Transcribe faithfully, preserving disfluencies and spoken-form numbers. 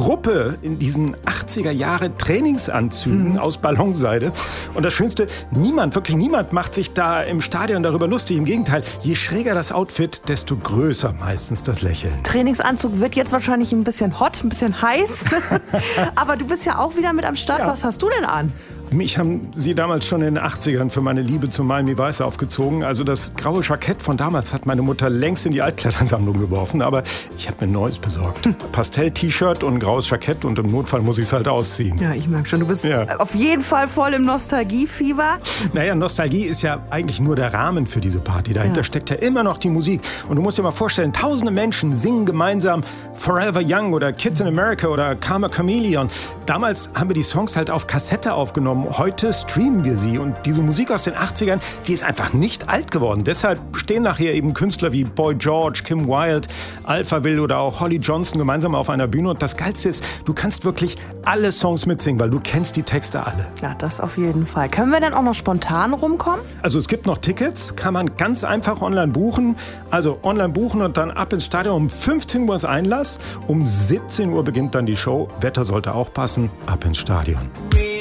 Gruppe in diesen achtziger Jahre Trainingsanzügen mhm. aus Ballonseide. Und das Schönste, niemand, wirklich niemand macht sich da im Stadion darüber lustig. Im Gegenteil, je schräger das Outfit, desto größer meistens das Lächeln. Trainingsanzug wird jetzt wahrscheinlich ein bisschen hot, ein bisschen heiß. Aber du bist ja auch wieder mit am Start. Ja. Was hast du denn an? Mich haben sie damals schon in den achtzigern für meine Liebe zu Miami Vice aufgezogen. Also das graue Jackett von damals hat meine Mutter längst in die Altkleidersammlung geworfen. Aber ich habe mir ein neues besorgt. Pastell-T-Shirt und ein graues Jackett und im Notfall muss ich es halt ausziehen. Ja, ich merke schon, du bist ja. auf jeden Fall voll im Nostalgiefieber. Naja, Nostalgie ist ja eigentlich nur der Rahmen für diese Party. Dahinter ja. steckt ja immer noch die Musik. Und du musst dir mal vorstellen, tausende Menschen singen gemeinsam Forever Young oder Kids in America oder Karma Chameleon. Damals haben wir die Songs halt auf Kassette aufgenommen. Heute streamen wir sie und diese Musik aus den achtzigern, die ist einfach nicht alt geworden. Deshalb stehen nachher eben Künstler wie Boy George, Kim Wilde, Alphaville oder auch Holly Johnson gemeinsam auf einer Bühne. Und das Geilste ist, du kannst wirklich alle Songs mitsingen, weil du kennst die Texte alle. Ja, das auf jeden Fall. Können wir dann auch noch spontan rumkommen? Also es gibt noch Tickets, kann man ganz einfach online buchen. Also online buchen und dann ab ins Stadion. Um fünfzehn Uhr ist Einlass, um siebzehn Uhr beginnt dann die Show. Wetter sollte auch passen, ab ins Stadion.